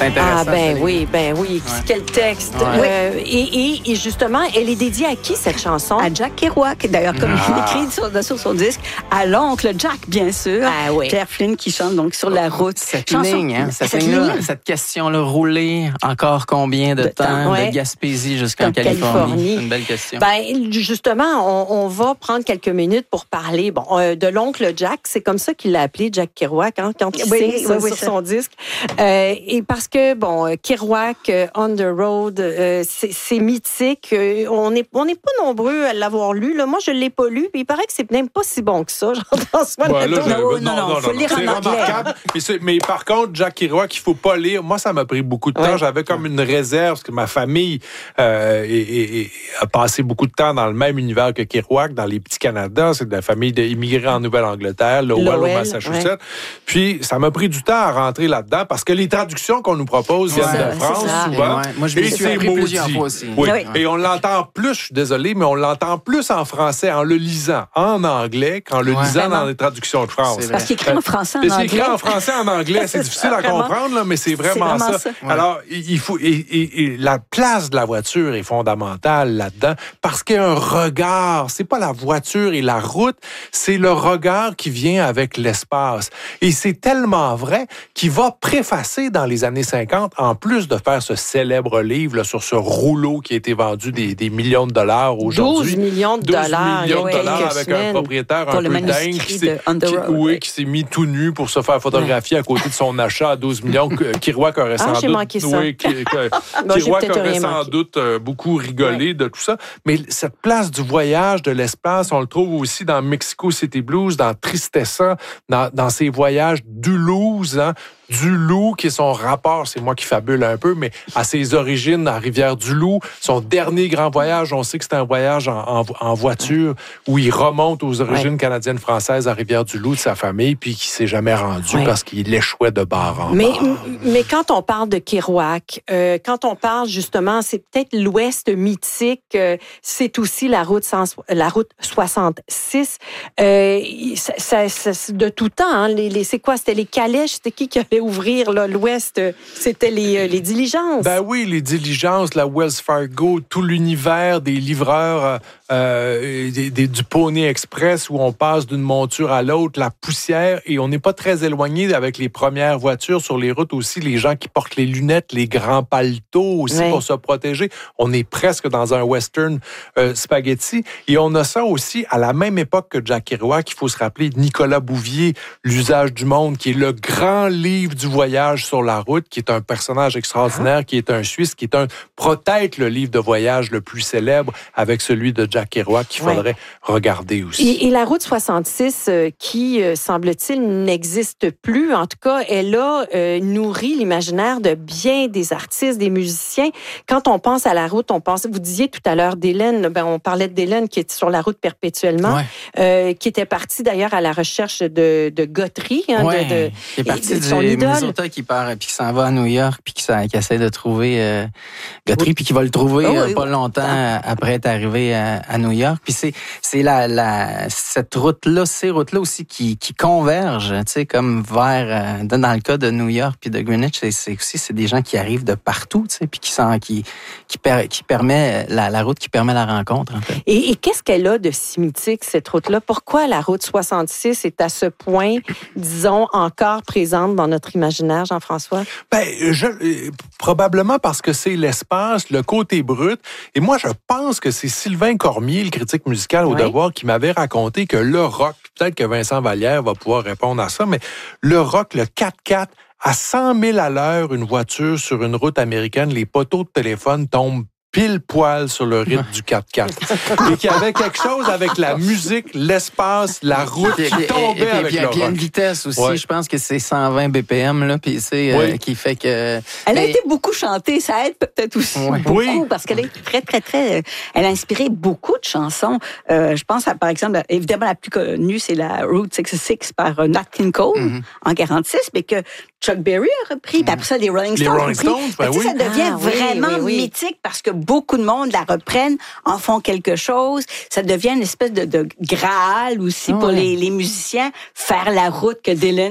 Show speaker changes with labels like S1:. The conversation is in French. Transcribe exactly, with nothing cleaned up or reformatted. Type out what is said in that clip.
S1: C'est intéressant.
S2: Ah ben oui, ben oui.
S1: Ouais.
S2: Quel texte.
S1: Ouais.
S2: Euh, et, et, et justement, elle est dédiée à qui, cette chanson?
S3: À Jack Kerouac, d'ailleurs, comme
S1: Ah.
S3: il écrit sur, sur son disque, à l'oncle Jack, bien sûr.
S2: Ah oui.
S3: Claire Flynn qui chante donc sur la route.
S1: Cette
S3: Chanson-
S1: ligne, hein, cette,
S3: cette
S1: ligne-là,
S3: ligne.
S1: cette question-là, rouler encore combien de,
S3: De
S1: temps,
S3: temps,
S2: ouais.
S1: de Gaspésie jusqu'en
S2: En
S1: Californie?
S2: Californie.
S1: C'est une belle question.
S2: Ben, justement, on, on va prendre quelques minutes pour parler bon, euh, de l'oncle Jack. C'est comme ça qu'il l'a appelé, Jack Kerouac, hein, quand il
S3: Oui,
S2: signe
S3: oui,
S2: ça
S3: oui,
S2: sur
S3: ça.
S2: son disque. Euh, et parce que, bon, euh, Kerouac, euh, On the Road, euh, c'est, c'est mythique. Euh, on n'est on n'est pas nombreux à l'avoir lu. Là. Moi, je ne l'ai pas lu. Puis il paraît que c'est même pas si bon que ça. Jean-François
S4: Ouais, là,
S2: Nadeau.
S4: je-
S3: non, non, faut le lire
S4: c'est
S3: en anglais.
S4: remarquable. Mais, c'est- mais par contre, Jack Kerouac, il faut pas lire. Moi, ça m'a pris beaucoup de temps.
S2: Ouais.
S4: J'avais comme une réserve parce que ma famille euh, est- est- est- a passé beaucoup de temps dans le même univers que Kerouac, dans les petits Canada. C'est de la famille d'immigrés en Nouvelle-Angleterre, Lowell, au
S2: Lowell,
S4: Massachusetts.
S2: ouais.
S4: Puis, ça m'a pris du temps à rentrer là-dedans parce que les traductions qu'on nous propose viennent
S2: ça,
S4: de
S2: c'est
S4: France,
S2: ça.
S4: souvent.
S1: Ouais. Moi, je m'y
S4: Et
S1: suis
S4: c'est
S1: appris plusieurs
S4: maudit.
S1: fois aussi.
S4: Oui.
S3: Oui.
S4: Et on l'entend plus, je suis désolé, mais on l'entend plus en français en le lisant en anglais qu'en le
S1: Ouais.
S4: lisant
S2: Vraiment.
S4: dans les traductions de France.
S1: C'est vrai.
S3: Parce qu'il écrit en français, en
S4: Mais c'est
S3: anglais.
S4: écrit en français, en anglais, c'est difficile à
S3: Vraiment.
S4: comprendre, là, mais c'est vraiment,
S3: C'est vraiment
S4: ça.
S3: ça.
S1: Ouais.
S4: Alors, il faut et, et- et la place de la voiture est fondamentale là-dedans parce qu'il y a un regard. C'est pas la voiture et la route, c'est le regard qui vient avec l'espace. Et c'est tellement vrai qu'il va préfacer dans les années cinquante, en plus de faire ce célèbre livre là, sur ce rouleau qui a été vendu des, des millions de dollars aujourd'hui.
S2: douze millions de
S4: douze
S2: dollars.
S4: millions de
S2: il y a
S4: dollars
S2: quelques
S4: avec
S2: semaines.
S4: un propriétaire
S3: Pour
S4: un
S3: le
S4: peu dingue
S3: manuscrit
S4: qui s'est,
S3: de On the
S4: qui-
S3: Road,
S4: oui,
S3: oui.
S4: qui s'est mis tout nu pour se faire photographier à côté de son achat à douze millions. Que- Kerouac aurait
S2: Ah,
S4: sans
S2: j'ai
S4: doute,
S2: manqué ça.
S4: oui, que- que-
S2: Bon, j'ai
S4: Kerouac
S2: peut-être
S4: aurait
S2: rien
S4: sans
S2: manqué.
S4: doute euh, beaucoup rigolé de tout ça. Mais cette place du voyage, de l'espace, on le trouve aussi dans Mexico City Blues, dans Tristessa, dans, dans ses voyages d'Uluz, hein, du Loup, qui est son rapport, c'est moi qui fabule un peu, mais à ses origines à Rivière-du-Loup. Son dernier grand voyage, on sait que c'est un voyage en, en, en voiture où il remonte aux origines
S2: Ouais.
S4: canadiennes-françaises à Rivière-du-Loup de sa famille, puis qui s'est jamais rendu
S2: Ouais.
S4: parce qu'il échouait de bar en
S2: Mais,
S4: bar.
S2: mais quand on parle de Kerouac, euh, quand on parle justement, c'est peut-être l'Ouest mythique, euh, c'est aussi la route, cent, la route soixante-six. Euh, ça, ça, ça, c'est de tout temps, hein, les, les, c'est quoi? C'était les calèches? C'était qui qui allait ouvrir là, l'Ouest? C'était les, euh, les diligences.
S4: Ben oui, les diligences, la Wells Fargo, tout l'univers des livreurs euh, euh, des, des- du Pony Express où on passe d'une monture à l'autre, la poussière, et on n'est pas très éloigné avec les premières voitures sur les routes aussi, les gens qui portent les lunettes, les grands paletots aussi
S2: Ouais.
S4: pour se protéger. On est presque dans un western euh, spaghetti. Et on a ça aussi à la même époque que Jack Kerouac. Il faut se rappeler Nicolas Bouvier, L'usage du monde, qui est le grand livre du voyage sur la route, qui est un personnage extraordinaire, ah. qui est un Suisse, qui est un peut-être le livre de voyage le plus célèbre avec celui de Jack Kerouac qu'il
S2: ouais.
S4: faudrait regarder aussi.
S2: Et, et la route soixante-six, euh, qui, euh, semble-t-il, n'existe plus, en tout cas, elle a euh, nourri l'imaginaire de bien des artistes, des musiciens. Quand on pense à la route, on pense, vous disiez tout à l'heure d'Hélène, ben, on parlait d'Hélène qui est sur la route perpétuellement,
S1: Ouais.
S2: euh, qui était partie d'ailleurs à la recherche de, de Guthrie, hein,
S1: Ouais,
S2: de, de,
S1: qui est parti
S2: de
S1: du
S2: son idole.
S1: Minnesota, qui part, puis qui s'en va à New York, puis qui, qui essaie de trouver euh, Guthrie, oui. puis qui va le trouver
S2: oh,
S1: euh,
S2: oui,
S1: pas
S2: oui.
S1: longtemps
S2: Ah.
S1: après être arrivé à, à New York. Puis c'est c'est la, la cette route-là, ces routes-là aussi qui, qui convergent, tu sais, comme vers euh, dans le cas de New York puis de Greenwich, c'est, c'est aussi c'est des gens qui arrivent de partout, tu sais, puis qui sont qui qui, per, qui permet la, la route qui permet la rencontre en fait.
S2: Et, et qu'est-ce qu'elle a de si mythique cette route-là? Pourquoi la route soixante-six est à ce point, disons, encore présente dans notre imaginaire, Jean-François?
S4: Ben, je, euh, probablement parce que c'est l'espace, le côté brut. Et moi, je pense que c'est Sylvain Cormier, le critique musical au
S2: ouais.
S4: Devoir, qui m'avait raconté que le rock, peut-être que Vincent Vallière va pouvoir répondre à ça, mais le rock, le quatre-quatre, à cent mille à l'heure, une voiture sur une route américaine, les poteaux de téléphone tombent pile poil sur le rythme du quatre-quatre. Et qu'il y avait quelque chose avec la musique, l'espace, la route qui
S1: et,
S4: tombait
S1: et, et,
S4: avec
S1: puis,
S4: le
S1: puis, il y a une
S4: rock.
S1: vitesse aussi,
S4: Ouais.
S1: je pense que c'est cent vingt B P M, là, puis c'est,
S4: oui.
S1: euh, qui fait que...
S3: Elle
S1: mais...
S3: a été beaucoup chantée, ça aide peut-être aussi
S1: Ouais.
S3: beaucoup,
S4: Oui.
S3: parce qu'elle est très, très, très... Elle a inspiré beaucoup de chansons. Euh, je pense, à, par exemple, évidemment, la plus connue, c'est la Route soixante-six par euh, Nat King Cole
S1: Mm-hmm.
S3: en quarante-six, mais que Chuck Berry a repris, puis après ça, les Rolling Stones
S4: Les Rolling
S3: ont repris.
S4: Stones, ben
S3: Mais,
S4: oui.
S3: Ça devient
S2: Ah, oui,
S3: vraiment
S2: oui, oui.
S3: mythique parce que beaucoup de monde la reprennent, en font quelque chose. Ça devient une espèce de, de Graal aussi
S1: Ah,
S3: pour
S1: ouais.
S3: les, les musiciens, faire la route que Dylan